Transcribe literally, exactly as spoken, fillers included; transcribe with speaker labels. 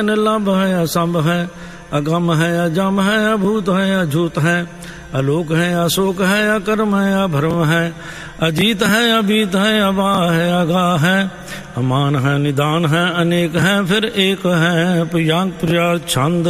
Speaker 1: निर्लभ है, असंभ है, अगम है, अजम है, अभूत है, अझूत है, अलोक है, अशोक है, अकर्म है, अभर्म है, अजीत है, अबीत है, अबा है, अगाह है, अमान है, निदान है, अनेक है, फिर एक है। प्रियांक प्रिया छंद